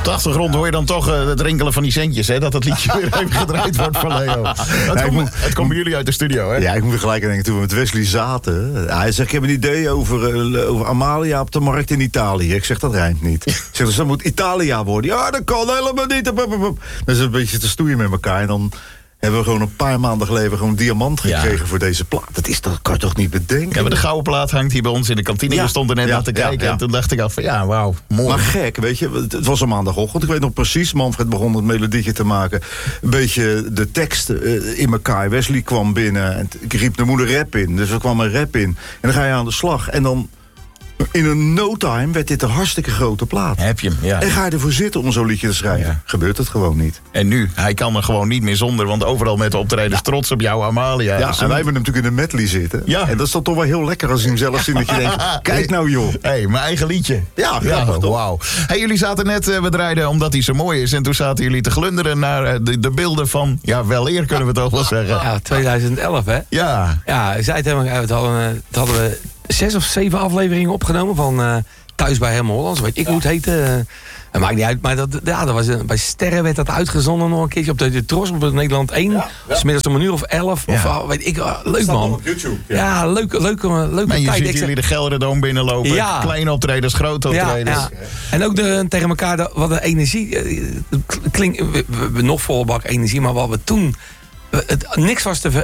de achtergrond hoor je dan toch het rinkelen van die centjes, hè? Dat het liedje weer even gedraaid wordt van Leo. Het komt bij jullie uit de studio, hè? Ja, ik moet er gelijk aan denken, toen we met Wesley zaten. Hij zegt, ik heb een idee over Amalia op de markt in Italië. Ik zeg, dat rijmt niet. Ik zeg, dus dat moet Italia worden. Ja, dat kan helemaal niet. Dat is een beetje te stoeien met elkaar. En dan hebben we gewoon een paar maanden geleden gewoon diamant gekregen voor deze plaat. Dat kan je toch niet bedenken? Ja, maar de gouden plaat hangt hier bij ons in de kantine. Je stond er net naar te kijken. En toen dacht ik af van, wauw, mooi. Maar gek, weet je. Het was een maandagochtend. Ik weet nog precies, Manfred begon het melodietje te maken. Een beetje de tekst in elkaar. Wesley kwam binnen en ik riep de moeder rap in. Dus er kwam een rap in. En dan ga je aan de slag. En dan in een no time werd dit een hartstikke grote plaat. Heb je hem, ja. En ga je ervoor zitten om zo'n liedje te schrijven? Ja. Gebeurt het gewoon niet. En nu, hij kan er gewoon niet meer zonder, want overal met de optredens trots op jou, Amalia. Ja, en wij hebben natuurlijk in de medley zitten. Ja. En dat is dan toch wel heel lekker als je hem zelf ziet, dat je denkt, kijk nou joh. Hé, mijn eigen liedje. Ja, wauw. Hey, jullie zaten net, we draaiden omdat hij zo mooi is, en toen zaten jullie te glunderen naar de beelden van, wel eer kunnen we toch wel zeggen. Ja, 2011 hè? Ja. Ja, ik zei het helemaal, hadden we 6 of 7 afleveringen opgenomen van Thuis bij Helmond Hollands, weet ik hoe het heette. Dat maakt niet uit, maar dat was bij Sterren werd dat uitgezonden nog een keertje op de Tros op Nederland 1. Ja. Smiddags om 1:00 of 11. Of weet ik, leuk man. Op YouTube. Ja, leuke en je tijd. ziet jullie de Gelderdoom binnenlopen. Ja. Kleine optredens, grote optredens. Ja. En ook tegen elkaar, wat de energie, klinkt, we hebben nog volle bak energie, maar wat we toen... Niks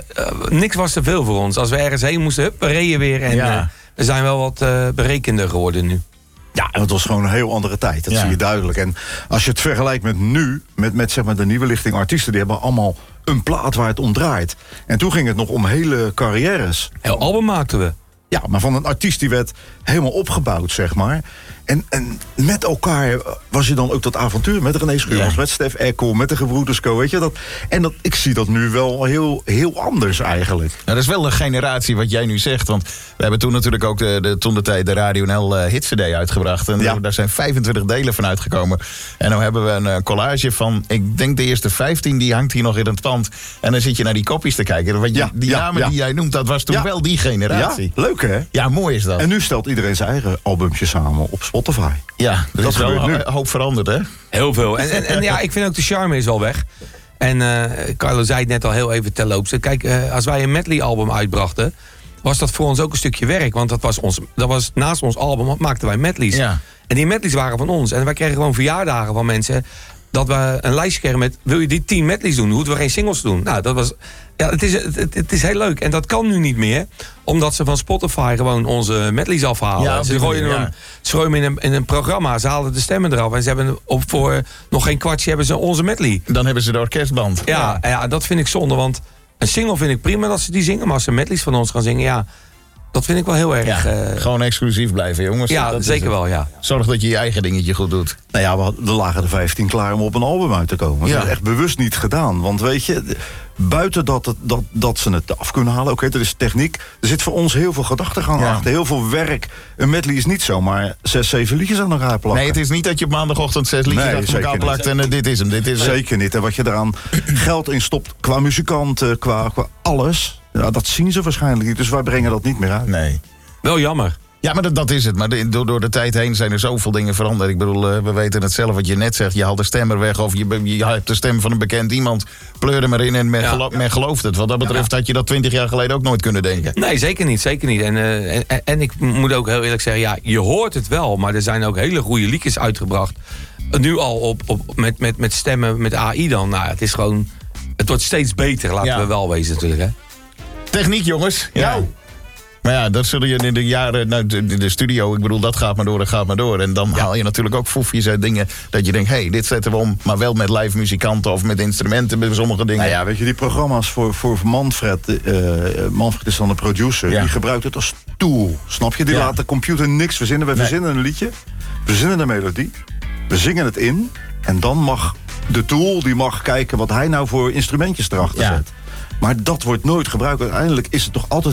was te veel voor ons. Als we ergens heen moesten, we reden weer. En we zijn wel wat berekender geworden nu. Ja, en het was gewoon een heel andere tijd. Dat zie je duidelijk. En als je het vergelijkt met nu, met zeg maar de nieuwe lichting artiesten, die hebben allemaal een plaat waar het om draait. En toen ging het nog om hele carrières. Heel album maakten we. Ja, maar van een artiest die werd helemaal opgebouwd, zeg maar. En met elkaar was je dan ook dat avontuur met René Schuurmans, met Stef Eckel, met de Gebroeders Co. Weet je dat? Ik zie dat nu wel heel anders eigenlijk. Nou, dat is wel een generatie wat jij nu zegt. Want we hebben toen natuurlijk ook toen de tijd de Radio NL Hits-CD uitgebracht. En daar zijn 25 delen van uitgekomen. En nu hebben we een collage van, ik denk de eerste 15, die hangt hier nog in het pand. En dan zit je naar die kopjes te kijken. Die namen die jij noemt, dat was toen wel die generatie. Ja, leuk hè? Ja, mooi is dat. En nu stelt iedereen zijn eigen albumtje samen op Spotify. Ja, dat is wel een hoop veranderd, hè? Heel veel. En ja, ik vind ook de charme is wel weg. En Carlo zei het net al heel even terloops. Kijk, als wij een medley-album uitbrachten, was dat voor ons ook een stukje werk. Want dat was naast ons album, maakten wij medleys. Ja. En die medleys waren van ons. En wij kregen gewoon verjaardagen van mensen, dat we een lijstje kregen met, wil je die 10 medleys doen? Hoeven we geen singles doen? Nou, dat was... Ja, het is heel leuk. En dat kan nu niet meer. Omdat ze van Spotify gewoon onze medleys afhalen. Ja, ze gooien hem in een programma. Ze halen de stemmen eraf. En ze hebben voor nog geen kwartje hebben ze onze medley. Dan hebben ze de orkestband. Ja, dat vind ik zonde. Want een single vind ik prima dat ze die zingen. Maar als ze medleys van ons gaan zingen, dat vind ik wel heel erg... gewoon exclusief blijven, jongens. Ja, dat zeker wel, ja. Zorg dat je je eigen dingetje goed doet. Nou ja, er lagen er 15 klaar om op een album uit te komen. Dat is echt bewust niet gedaan. Want weet je, buiten dat ze het af kunnen halen, oké, dat is techniek. Er zit voor ons heel veel gedachtegang achter, heel veel werk. Een medley is niet zomaar 6, 7 liedjes aan elkaar plakken. Nee, het is niet dat je op maandagochtend 6 liedjes achter elkaar plakt en dit is hem. Zeker niet. En wat je eraan geld in stopt, qua muzikanten, qua alles... Ja, dat zien ze waarschijnlijk niet, dus wij brengen dat niet meer uit. Nee. Wel jammer. Ja, maar dat is het. Maar door de tijd heen zijn er zoveel dingen veranderd. Ik bedoel, we weten het zelf wat je net zegt. Je haalt de stem er weg of je hebt de stem van een bekend iemand. Pleur hem erin en men gelooft het. Wat dat betreft had je dat 20 jaar geleden ook nooit kunnen denken. Nee, zeker niet. Zeker niet. En ik moet ook heel eerlijk zeggen, je hoort het wel. Maar er zijn ook hele goede liedjes uitgebracht. Nu al met stemmen, met AI dan. Nou, het is gewoon... Het wordt steeds beter, laten we wel wezen natuurlijk, hè. Techniek, jongens. Ja. Maar ja, dat zullen je in de jaren... de studio, ik bedoel, dat gaat maar door. En dan haal je natuurlijk ook foefjes uit dingen... dat je denkt, dit zetten we om... maar wel met live muzikanten of met instrumenten... met sommige dingen. Nou ja, weet je, die programma's voor Manfred... Manfred is dan de producer... die gebruikt het als tool. Snap je? Die laat de computer niks verzinnen. We verzinnen een liedje, we verzinnen een melodie... we zingen het in... en dan mag de tool die mag kijken... wat hij nou voor instrumentjes erachter zet. Maar dat wordt nooit gebruikt. Uiteindelijk is het toch altijd die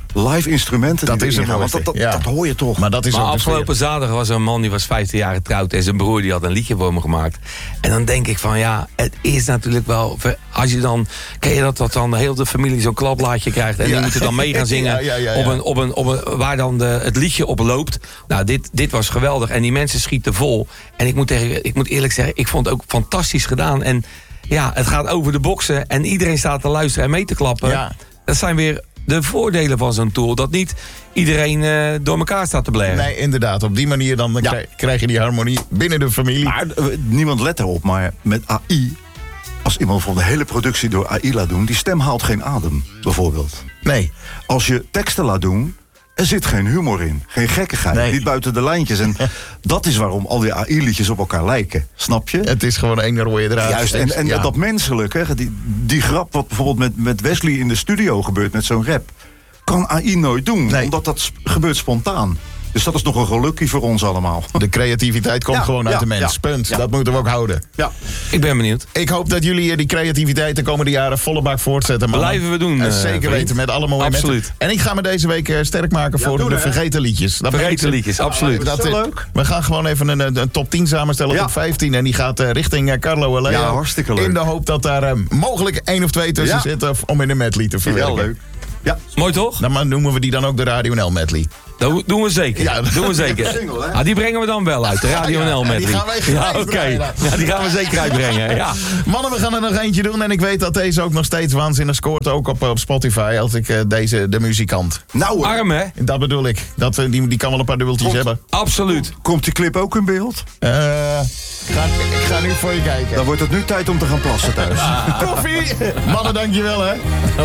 live instrumenten Dat die is erin het gaan. Want mooiste, ja. dat hoor je toch. Maar dat is Maar ook de afgelopen zaterdag was er een man die was 15 jaar getrouwd. En zijn broer die had een liedje voor me gemaakt. En dan denk ik van ja, het is natuurlijk wel... Als je dan, ken je dat dan heel de familie zo'n klapblaadje krijgt. En die moeten dan mee gaan zingen waar dan het liedje op loopt. Nou, dit was geweldig. En die mensen schieten vol. En ik moet eerlijk zeggen, ik vond het ook fantastisch gedaan. En ja, het gaat over de boksen. En iedereen staat te luisteren en mee te klappen. Ja. Dat zijn weer de voordelen van zo'n tool. Dat niet iedereen door elkaar staat te blaren. Nee, inderdaad. Op die manier dan krijg je die harmonie binnen de familie. Maar niemand let erop, maar met AI... Als iemand voor de hele productie door AI laat doen... die stem haalt geen adem, bijvoorbeeld. Nee. Als je teksten laat doen... er zit geen humor in, geen gekkigheid, Nee. niet buiten de lijntjes. En dat is waarom al die AI-liedjes op elkaar lijken, snap je? Het is gewoon één rode draad. Juist, en Ja. dat menselijke, die grap wat bijvoorbeeld met Wesley in de studio gebeurt... met zo'n rap, kan AI nooit doen, Nee. omdat dat gebeurt spontaan. Dus dat is nog een gelukkie voor ons allemaal. De creativiteit komt gewoon uit de mens. Punt. Ja. Dat moeten we ook houden. Ja. Ik ben benieuwd. Ik hoop dat jullie die creativiteit de komende jaren volle bak voortzetten. mannen. Blijven we doen, Zeker vriend. weten, met alle mooie Absoluut. metten. En ik ga me deze week sterk maken voor doe de dat, hè. vergeten liedjes. Dat Vergeten liedjes, absoluut. Dat is leuk. We gaan gewoon even een top 10 samenstellen, Ja. top 15. En die gaat richting Carlo en Leo. Ja, hartstikke leuk. In de hoop dat daar mogelijk 1 of 2 tussen Ja. zitten om in de medley te verwerken. Heel leuk. Ja. Mooi toch? Dan noemen we die dan ook de Radio NL medley. Dat doen we zeker. Ja. Doen we zeker. Single, hè? Ah, die brengen we dan wel uit. De Radio Ja, NL die medley. gaan wij gelijk Ja, oké. draaien. Ja, die gaan we zeker uitbrengen. Ja. Mannen, we gaan er nog eentje doen. En ik weet dat deze ook nog steeds waanzinnig scoort. Ook op Spotify. Als ik de muzikant. Nou, Arm, hè? Dat bedoel ik. Die kan wel een paar dubbeltjes hebben. Absoluut. komt die clip ook in beeld? Ik ga nu voor je kijken. Dan wordt het nu tijd om te gaan plassen thuis. Koffie! Mannen, dankjewel hè.